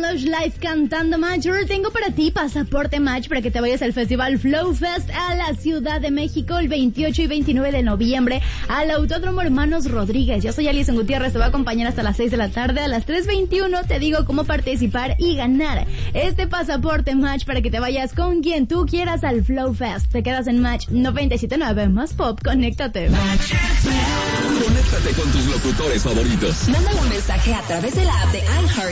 Lush Live cantando Match. Yo tengo para ti pasaporte Match para que te vayas al festival Flow Fest a la Ciudad de México el 28 y 29 de noviembre al Autódromo Hermanos Rodríguez. Yo soy Alison Gutiérrez, te voy a acompañar hasta las 6 de la tarde. A las 3:21 te digo cómo participar y ganar este pasaporte Match para que te vayas con quien tú quieras al Flow Fest. Te quedas en Match 97.9 más pop. Conéctate. Conéctate con tus locutores favoritos. Mándale un mensaje a través de la app de iHeart